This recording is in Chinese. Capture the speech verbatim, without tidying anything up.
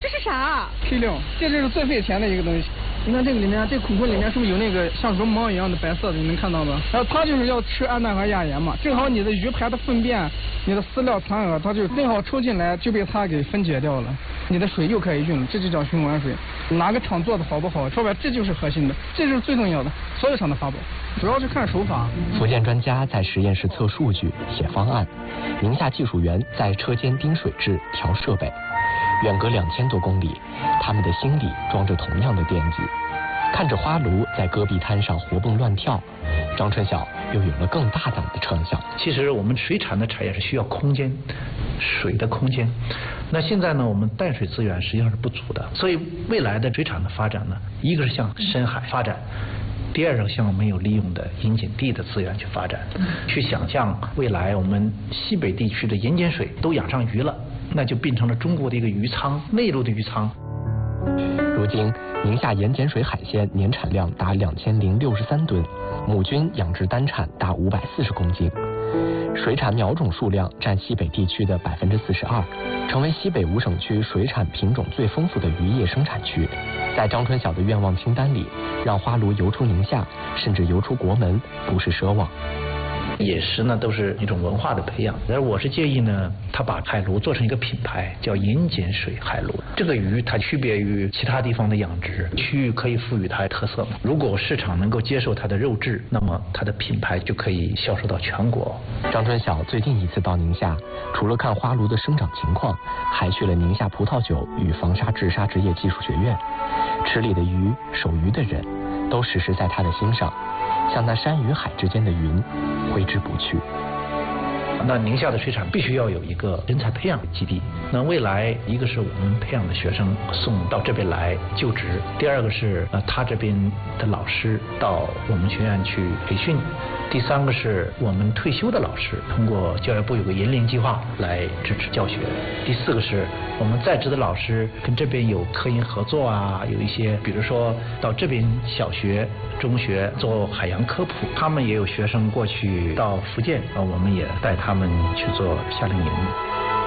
是啥？ 批量，这就是最费钱的一个东西。你看这个里面，这孔孔里面是不是有那个像绒毛一样的白色的？你能看到吗？然后它就是要吃氨氮和亚盐嘛，正好你的鱼排的粪便、你的饲料残饵，它就正好抽进来就被它给分解掉了，你的水又可以用了，这就叫循环水。哪个厂做的好不好？说白，这就是核心的，这是最重要的。所有厂的法宝，主要是看手法。 福建专家在实验室测数据、写方案，宁夏技术员在车间盯水质、调设备。远隔两千多公里，他们的心里装着同样的惦记。看着花鲈在戈壁滩上活蹦乱跳，张春晓又有了更大胆的创想。 其实我们水产的产业是需要空间，水的空间。那现在呢，我们淡水资源实际上是不足的，所以未来的水产的发展呢，一个是向深海发展。第二个向我们有利用的引碱地的资源去发展，去想象未来我们西北地区的盐碱水都养上鱼了，那就变成了中国的一个鱼仓，内陆的鱼仓。 如今，宁夏盐碱水海鲜年产量达两千零六十三吨，母菌养殖单产达五百四十公斤，水产苗种数量占西北地区的百分之四十二，成为西北五省区水产品种最丰富的渔业生产区。在张春晓的愿望清单里，让花鲈游出宁夏，甚至游出国门，不是奢望。 饮食呢都是一种文化的培养，而我是建议呢，他把海鲈做成一个品牌，叫盐碱水海鲈。这个鱼它区别于其他地方的养殖区域，可以赋予它特色嘛。如果市场能够接受它的肉质，那么它的品牌就可以销售到全国。 张春晓最近一次到宁夏，除了看花鲈的生长情况，还去了宁夏葡萄酒与防沙治沙职业技术学院。池里的鱼、守鱼的人，都时时在他的心上，像那山与海之间的云，挥之不去。 那宁夏的水产必须要有一个人才培养的基地。那未来一个是我们培养的学生送到这边来就职，第二个是呃他这边的老师到我们学院去培训，第三个是我们退休的老师通过教育部有个研龄计划来支持教学，第四个是我们在职的老师跟这边有科研合作啊，有一些比如说到这边小学、中学做海洋科普，他们也有学生过去到福建啊，我们也带他们去做夏令营。